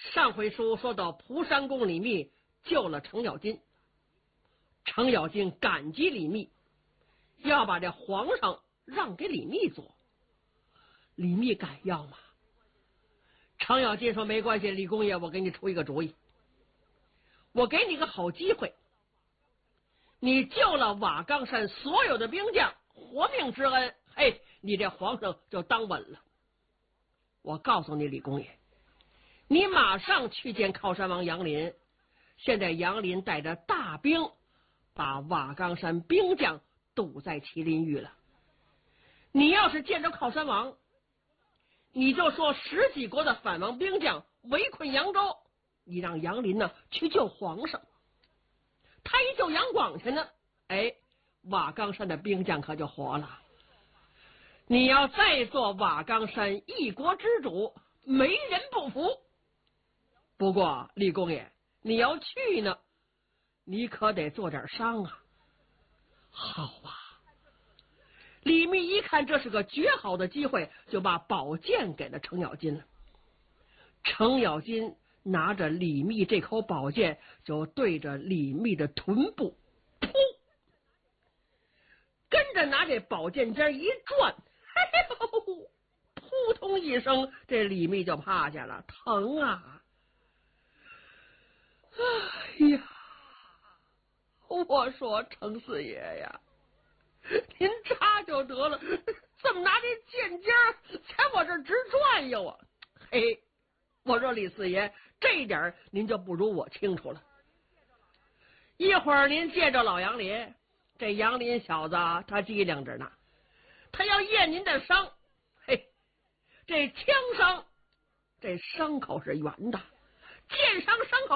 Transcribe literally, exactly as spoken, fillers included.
上回书说到蒲山公李密救了程咬金，程咬金感激李密，要把这皇上让给李密做。李密敢要吗？程咬金说没关系，李公爷，我给你出一个主意，我给你个好机会，你救了瓦岗山所有的兵将，活命之恩，嘿，你这皇上就当稳了。我告诉你，李公爷，你马上去见靠山王杨林，现在杨林带着大兵把瓦岗山兵将堵在麒麟峪了。你要是见着靠山王，你就说十几国的反王兵将围困扬州，你让杨林呢去救皇上。他一救杨广去呢，哎，瓦岗山的兵将可就活了。你要再做瓦岗山一国之主，没人不服。不过李公爷，你要去呢，你可得做点伤啊。好啊。李密一看这是个绝好的机会，就把宝剑给了程咬金了。程咬金拿着李密这口宝剑，就对着李密的臀部噗，跟着拿这宝剑尖一转，嘿呦，扑通一声，这李密就趴下了，疼啊！哎呀，我说程四爷呀，您扎就得了，怎么拿这剑尖在我这直转悠啊？嘿，我说李四爷，这一点您就不如我清楚了。一会儿您见着老杨林，这杨林小子他机灵着呢，他要验您的伤，嘿，这枪伤，这伤口是圆的，剑伤伤口